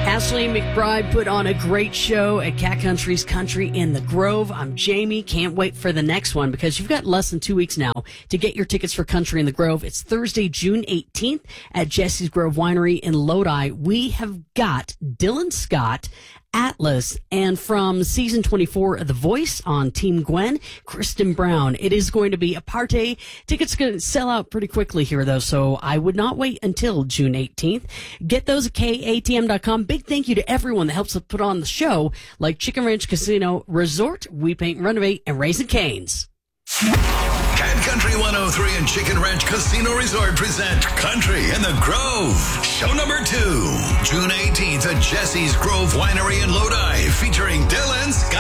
Ashley McBride put on a great show at Cat Country's Country in the Grove. I'm Jamie. Can't wait for the next one because you've got less than 2 weeks now to get your tickets for Country in the Grove. It's Thursday, June 18th at Jesse's Grove Winery in Lodi. We have got Dylan Scott, Atlas, and from season 24 of The Voice on Team Gwen, Kristen Brown. It is going to be a party. Tickets going to sell out pretty quickly here, though, so I would not wait until June 18th. Get those at KATM.com. Big thank you to everyone that helps us put on the show, like Chicken Ranch Casino Resort, We Paint and Renovate, and Raising Cane's. Cat Country 103 and Chicken Ranch Casino Resort present Country in the Grove. Show number 2, June 18th at Jesse's Grove Winery in Lodi, featuring Dylan Scott.